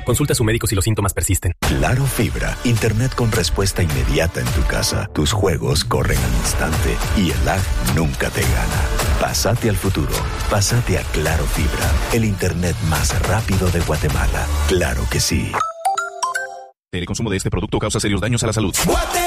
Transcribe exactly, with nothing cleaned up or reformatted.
Consulta a su médico si los síntomas persisten. Claro Fibra, internet con respuesta inmediata en tu casa. Tus juegos corren al instante y el lag nunca te gana. Pásate al futuro. Pásate a Claro Fibra, el internet más rápido de Guatemala. Claro que sí. El consumo de este producto causa serios daños a la salud.